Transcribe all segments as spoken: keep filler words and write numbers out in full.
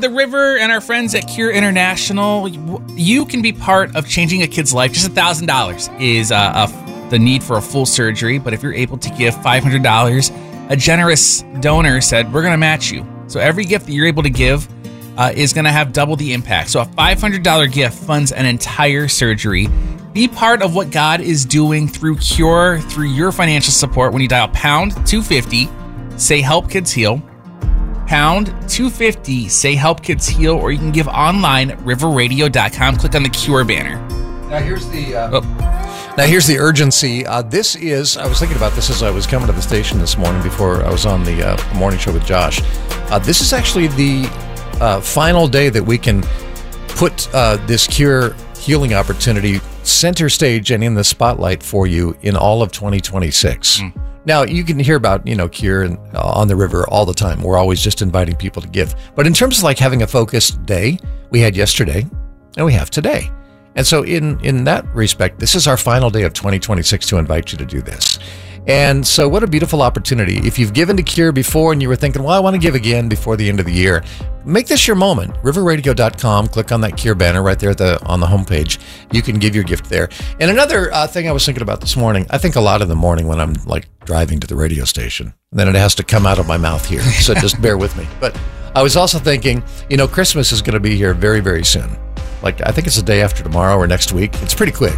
the River and our friends at Cure International, you can be part of changing a kid's life. Just one thousand dollars is uh, a, the need for a full surgery. But if you're able to give five hundred dollars, a generous donor said, we're going to match you. So every gift that you're able to give uh, is going to have double the impact. So a five hundred dollars gift funds an entire surgery. Be part of what God is doing through Cure, through your financial support when you dial pound two fifty, say Help Kids Heal. Pound two fifty, say Help Kids Heal, or you can give online at river radio dot com. Click on the Cure banner. Now here's the uh, oh. now here's the urgency. Uh, this is, I was thinking about this as I was coming to the station this morning before I was on the uh, morning show with Josh. Uh, this is actually the uh, final day that we can put uh, this Cure healing opportunity center stage and in the spotlight for you in all of twenty twenty-six. Mm. Now, you can hear about, you know, Cure and, uh, on the River all the time. We're always just inviting people to give. But in terms of like having a focused day, we had yesterday and we have today. And so in, in that respect, this is our final day of twenty twenty-six to invite you to do this. And so what a beautiful opportunity. If you've given to Cure before and you were thinking, well, I want to give again before the end of the year, make this your moment. river radio dot com, click on that Cure banner right there at the, on the homepage. You can give your gift there. And another uh, thing I was thinking about this morning, I think a lot in the morning when I'm like driving to the radio station, and then it has to come out of my mouth here. So just bear with me. But I was also thinking, you know, Christmas is going to be here very, very soon. Like, I think it's the day after tomorrow or next week. It's pretty quick.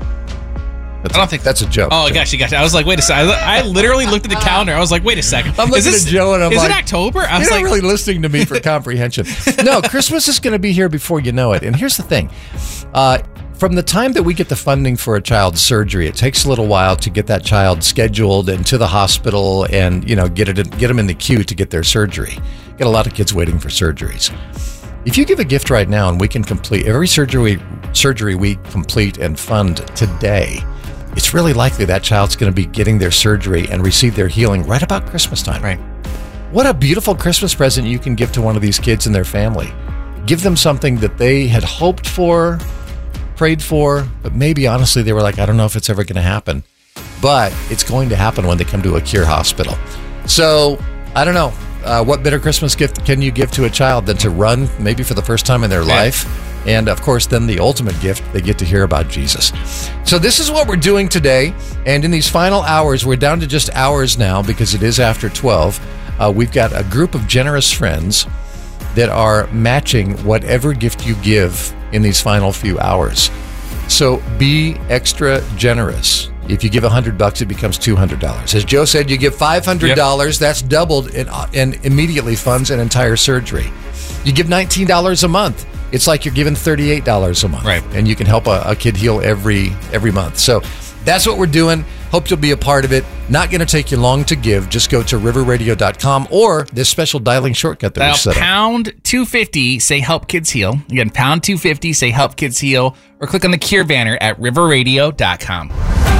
That's I don't a, think that's a joke. Oh, gotcha, gotcha. I was like, wait a second. I literally looked at the calendar. I was like, wait a second. I'm looking is this, at Joe and I'm is like, it October? I was you're like, not really listening to me for comprehension. No, Christmas is going to be here before you know it. And here's the thing. Uh, from the time that we get the funding for a child's surgery, it takes a little while to get that child scheduled and to the hospital and, you know, get it get them in the queue to get their surgery. Get a lot of kids waiting for surgeries. If you give a gift right now and we can complete every surgery surgery we complete and fund today, it's really likely that child's going to be getting their surgery and receive their healing right about Christmas time. Right. What a beautiful Christmas present you can give to one of these kids and their family. Give them something that they had hoped for, prayed for, but maybe honestly they were like, I don't know if it's ever going to happen. But it's going to happen when they come to a Cure hospital. So, I don't know. Uh, what better Christmas gift can you give to a child than to run maybe for the first time in their yeah. life? And of course, then the ultimate gift, they get to hear about Jesus. So this is what we're doing today. And in these final hours, we're down to just hours now because it is after twelve. Uh, we've got a group of generous friends that are matching whatever gift you give in these final few hours. So be extra generous. If you give one hundred bucks, it becomes two hundred dollars. As Joe said, you give five hundred dollars, yep. That's doubled and, and immediately funds an entire surgery. You give nineteen dollars a month. It's like you're giving thirty-eight dollars a month. Right. And you can help a, a kid heal every every month. So that's what we're doing. Hope you'll be a part of it. Not going to take you long to give. Just go to river radio dot com or this special dialing shortcut that Dial we set up. pound two fifty, say Help Kids Heal. Again, pound two fifty, say Help Kids Heal, or click on the Cure banner at river radio dot com.